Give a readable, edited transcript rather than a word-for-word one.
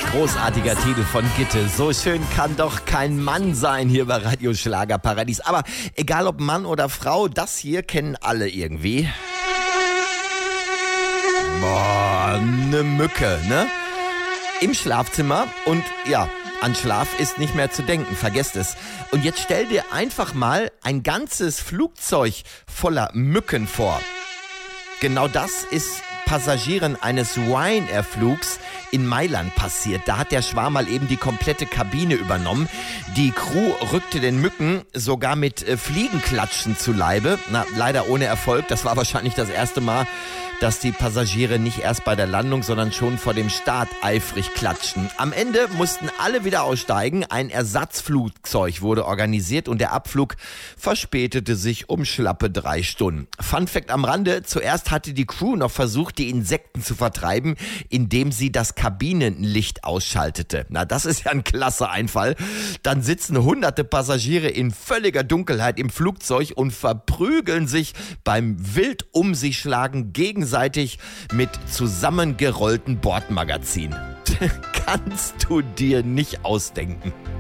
Großartiger Titel von Gitte. So schön kann doch kein Mann sein hier bei Radio Schlagerparadies. Aber egal ob Mann oder Frau, das hier kennen alle irgendwie. Boah, ne Mücke, ne? Im Schlafzimmer und ja, an Schlaf ist nicht mehr zu denken, vergesst es. Und jetzt stell dir einfach mal ein ganzes Flugzeug voller Mücken vor. Genau das ist Passagieren eines Ryanair-Flugs in Mailand passiert. Da hat der Schwarm mal eben die komplette Kabine übernommen. Die Crew rückte den Mücken sogar mit Fliegenklatschen zu Leibe. Na, leider ohne Erfolg. Das war wahrscheinlich das erste Mal, dass die Passagiere nicht erst bei der Landung, sondern schon vor dem Start eifrig klatschten. Am Ende mussten alle wieder aussteigen. Ein Ersatzflugzeug wurde organisiert und der Abflug verspätete sich um schlappe 3 Stunden. Fun Fact am Rande: Zuerst hatte die Crew noch versucht, die Insekten zu vertreiben, indem sie das Kabinenlicht ausschaltete. Na, das ist ja ein klasse Einfall. Dann sitzen hunderte Passagiere in völliger Dunkelheit im Flugzeug und verprügeln sich beim wild um sich schlagen gegenseitig mit zusammengerollten Bordmagazinen. Kannst du dir nicht ausdenken.